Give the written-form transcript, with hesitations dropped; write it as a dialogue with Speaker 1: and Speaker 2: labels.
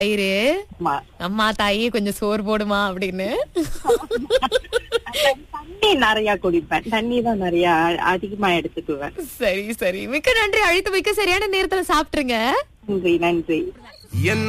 Speaker 1: தயிரு
Speaker 2: ஆமா.
Speaker 1: அம்மா தாயி கொஞ்சம் சோறு போடுமா அப்படின்னு.
Speaker 2: தண்ணி நிறைய குடிப்பேன். தண்ணி தான் நிறைய அதிகமா எடுத்துக்குவேன்.
Speaker 1: சரி சரி, மிக்க நன்றி. அழைத்து மிக்க சரியான நேரத்துல சாப்பிட்டுருங்க.
Speaker 2: நன்றி நன்றி.
Speaker 3: என்ன